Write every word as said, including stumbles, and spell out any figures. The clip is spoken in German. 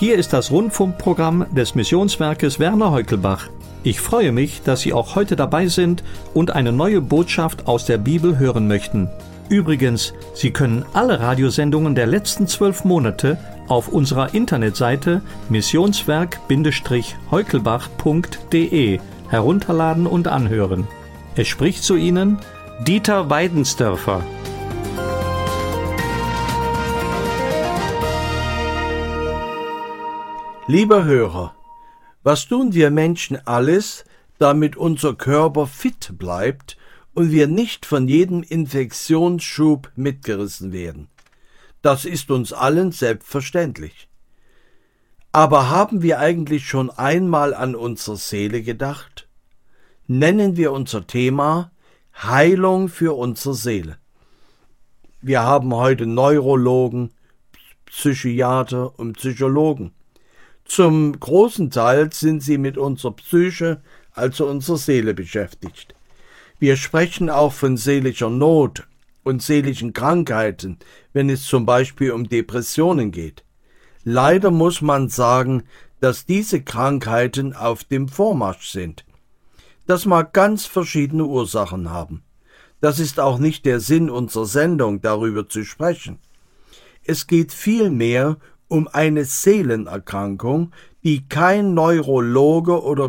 Hier ist das Rundfunkprogramm des Missionswerkes Werner Heukelbach. Ich freue mich, dass Sie auch heute dabei sind und eine neue Botschaft aus der Bibel hören möchten. Übrigens, Sie können alle Radiosendungen der letzten zwölf Monate auf unserer Internetseite missionswerk heukelbach punkt de herunterladen und anhören. Es spricht zu Ihnen Dieter Weidensdörfer. Lieber Hörer, was tun wir Menschen alles, damit unser Körper fit bleibt und wir nicht von jedem Infektionsschub mitgerissen werden? Das ist uns allen selbstverständlich. Aber haben wir eigentlich schon einmal an unsere Seele gedacht? Nennen wir unser Thema Heilung für unsere Seele. Wir haben heute Neurologen, Psychiater und Psychologen. Zum großen Teil sind sie mit unserer Psyche, also unserer Seele, beschäftigt. Wir sprechen auch von seelischer Not und seelischen Krankheiten, wenn es zum Beispiel um Depressionen geht. Leider muss man sagen, dass diese Krankheiten auf dem Vormarsch sind. Das mag ganz verschiedene Ursachen haben. Das ist auch nicht der Sinn unserer Sendung, darüber zu sprechen. Es geht vielmehr um eine Seelenerkrankung, die kein Neurologe oder